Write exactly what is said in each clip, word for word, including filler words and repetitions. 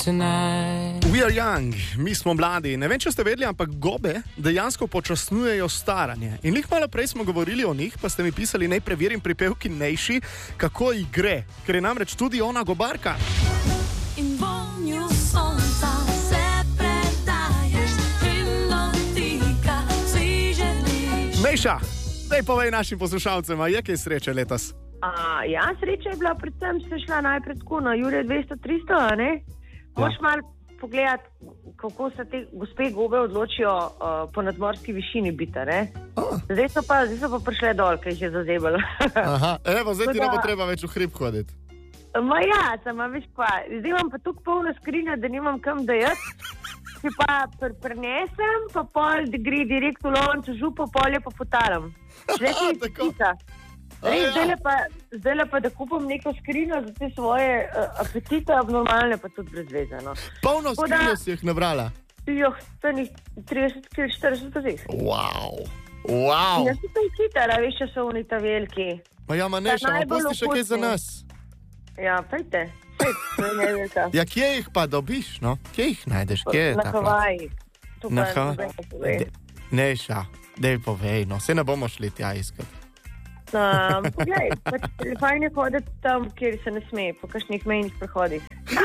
tonight. We are young, mi smo mladi. Ne vem, če ste vedeli, ampak gobe dejansko počasnjujejo staranje. In lih malo prej smo govorili o njih, pa ste mi pisali, naj preverim pripevki Nejši, kako ji gre, ker je namreč tudi ona gobarka. In vonju sonca se predaješ in dotika si želiš. Nejša, daj povej našim poslušalcem, a je kaj sreče letos? A, ja, sreča je bila, predvsem ste šla najprej tako na Jurje dvesto tristo, a ne? Moš malo pogledati, kako se te gospe gobe odločijo uh, po nadmorski višini biti, ne? Oh. Zdaj so pa, zdaj so pa prišle dol, kaj jih je zazebalo. Aha, evo, zdaj ti Tako ne bo da- treba več v hrib hoditi. Ma ja, sama veš pa, zdaj imam pa tukaj polna skrinja, da nimam kam dajati. Če pa pr prenesem, pa pol da gre direkt v loncu župo, polje pa potalam. Zdaj Aha, ti tako. pita. A ja. Zdaj pa, zdaj pa, da kupam neko skrinjo za te svoje uh, apetite, abnormalne pa tudi brezvezano. Polno Tako da- skrinjo si jih nabrala. Joh, to ni trideset, štirideset pa zih. Wow, wow. Jaz sem to hitara, veš, če so oni ta veliki. Pa ja, ma Nejša, ma najbolj pusti še kaj za okusni. nas. Ja, pejte, pejte, to je nevelika. Ja, kje jih pa dobiš, no? Kje jih najdeš, kje je Na ta plac? Havaji. Tu Na pa Havaji. noben ne pove. De- Nejša, dej povej, no, se ne bomo šli tja iskat. Um, poglej, pač fajn je hoditi tam, kjer se ne sme, po kakšnih mejnih prehodih.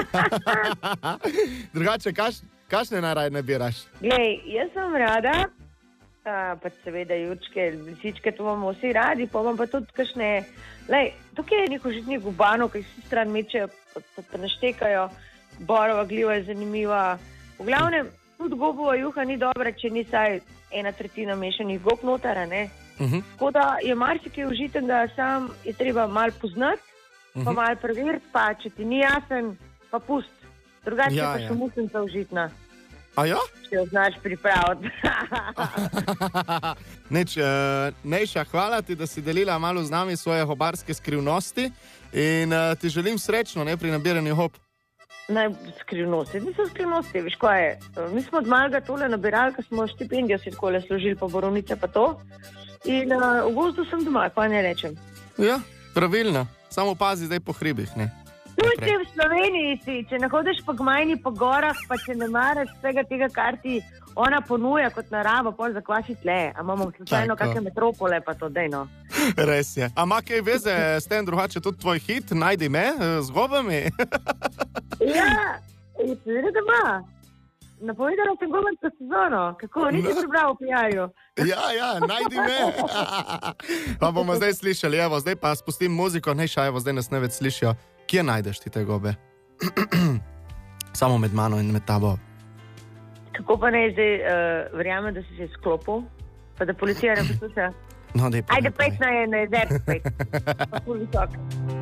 Drugače, kaš, kašne naraj ne biraš? Glej, jaz sem rada, uh, pač seveda jurčke, lisičke, to imamo vsi radi, pa imam pa tudi kakšne, lej, tukaj je neko žitnih gubanov, ki si stran mečejo, pa, pa, pa naštekajo, borova gljiva je zanimiva. V glavnem, tudi gobova juha ni dobra, če ni saj ena tretjina mešanih gob notara, ne? Uh-huh. Tako da je marsikaj užitenega, sam je treba malo poznati, pa Mhm. malo preveriti, pa če ti ni jasen, pa pust. Drugače Ja, ja, pa ja. še musenca užitna, A ja? če jo znaš pripraviti. Nič, uh, Nejša, hvala ti, da si delila malo z nami svoje hobarske skrivnosti in uh, ti želim srečno, ne, pri nabiranju hop. Naj skrivnosti, niso skrivnosti, veš kaj je. Mi smo od malega tole nabirali, ko smo štipendijo si takole služili, pa borovnice pa to. In uh, v gozdu sem doma, pa ne rečem. Ja, pravilno. Samo pazi zdaj po hribih, ne. Tu si v Sloveniji, si, če ne hodiš po gmajni, po gorah, pa če ne maraš vsega tega, kar ti ona ponuja kot naravo, pol zakvaši tle. A imamo slučajno Tako. kakšne metropole, pa to dejno. Res je. A ima kaj veze s tem drugače tudi tvoj hit, najdi me, eh, z gobami? Ja, je seveda da ima. Napovedala sem gobarsko sezono. Kako, nisi prebral v pijaju? Ja, ja, najdi me. Pa bomo zdaj slišali, evo, zdaj pa spustim muziko, Nejša, evo, zdaj nas ne več slišijo. Kje najdeš ti te gobe? Samo med mano in med tabo. Kako pa ne zdaj, uh, verjamem, da si se izklopil, pa da policija ne posluša. No, dej pa Ajde, ne povej. pet na ene, zdaj pet. Pa ful visok.